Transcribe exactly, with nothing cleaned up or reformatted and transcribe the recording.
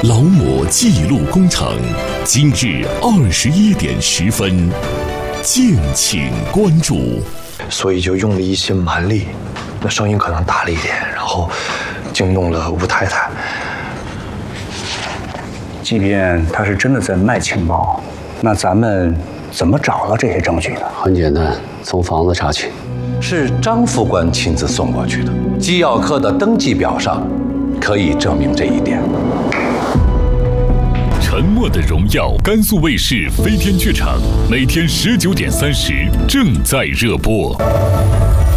老母记录工程，今日二十一点十分，敬请关注。 所以就用了一些蛮力，那声音可能大了一点，然后惊动了吴太太。 即便他是真的在卖情报，那咱们怎么找到这些证据呢？ 很简单，从房子查起。 是张副官亲自送过去的，机要科的登记表上可以证明这一点。 沉默的荣耀，甘肃卫视飞天剧场，每天十九点三十正在热播。